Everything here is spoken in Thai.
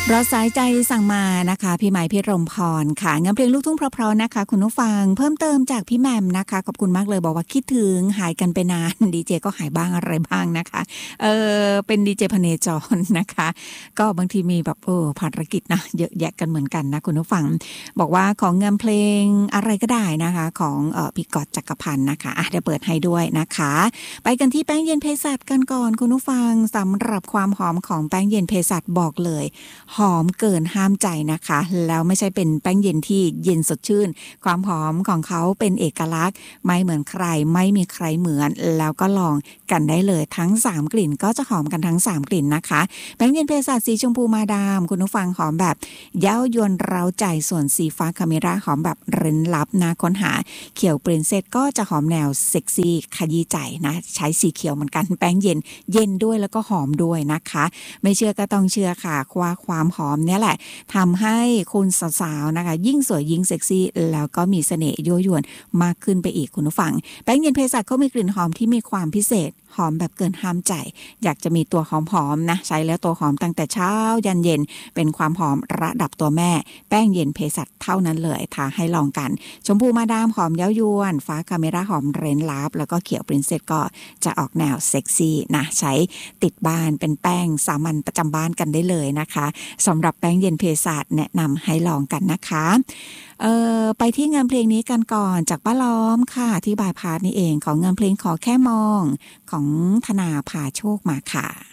เพราะสายใจสั่งมานะคะพี่หมายพี่รมพรค่ะงานเพลงลูกทุ่งเพราะๆนะคะคุณผู้ฟังเพิ่มเติมจากพี่แหม่มนะคะขอบคุณมากเลยบอกว่าคิดถึงหายกันไปนานดีเจก็หายบ้างอะไรบ้างนะคะเป็นดีเจพเนจรนะคะก็บางทีมีแบบภารกิจนะเยอะแยะกันเหมือนกันนะคุณผู้ฟังบอกว่าของงานเพลงอะไรก็ได้นะคะของพี่กอดจักรพันธ์นะคะเดี๋ยวเปิดให้ด้วยนะคะไปกันที่แป้งเย็นเภสัชกันก่อนคุณผู้ฟังสำหรับความหอมของแป้งเย็นเภสัชบอกเลยหอมเกินห้ามใจนะคะแล้วไม่ใช่เป็นแป้งเย็นที่เย็นสดชื่นความหอมของเขาเป็นเอกลักษณ์ไม่เหมือนใครไม่มีใครเหมือนแล้วก็ลองกันได้เลยทั้ง3กลิ่นก็จะหอมกันทั้ง3กลิ่นนะคะแป้งเย็นเภสัชสีชมพูมาดามคุณผู้ฟังหอมแบบเย้ายวนเร้าใจส่วนสีฟ้าคาเมราหอมแบบเร้นลับน่าค้นหาเขียวปรินเซสก็จะหอมแนวเซ็กซี่ขยี้ใจนะใช้สีเขียวเหมือนกันแป้งเย็นด้วยแล้วก็หอมด้วยนะคะไม่เชื่อก็ต้องเชื่อค่ะว่าความหอมเนี่ยแหละทำให้คุณสาวๆนะคะยิ่งสวยยิ่งเซ็กซี่แล้วก็มีเสน่ห์ยั่วยวนมากขึ้นไปอีกคุณผู้ฟังแป้งเย็นเภสัชเขามีกลิ่นหอมที่มีความพิเศษหอมแบบเกินห้ามใจอยากจะมีตัวหอมๆนะใช้แล้วตัวหอมตั้งแต่เช้ายันเย็นเป็นความหอมระดับตัวแม่แป้งเย็นเภสัชเท่านั้นเลยท้าให้ลองกันชมพูมาดามหอมเย้ายวนฟ้าคาเมราหอมเรนลับแล้วก็เขียวปรินเซสก็จะออกแนวเซ็กซี่นะใช้ติดบ้านเป็นแป้งสามัญประจำบ้านกันได้เลยนะคะสำหรับแป้งเย็นเภสัชแนะนำให้ลองกันนะคะไปที่งานเพลงนี้กันก่อนจากป้าล้อมค่ะที่บายพาสนี่เองของงานเพลงขอแค่มองของธนาภาโชคมาค่ะ